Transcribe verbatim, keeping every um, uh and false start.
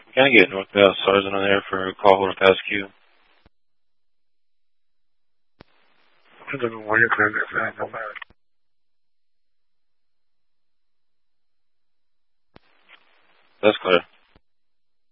Can I get Northbound Sergeant on there for call holder pass queue? I don't know why you're trying to say no matter. That's clear.